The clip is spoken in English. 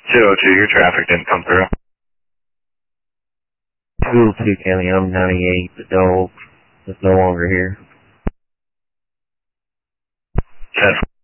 202, your traffic didn't come through. 202 County, I'm 98. The dog is no longer here. 10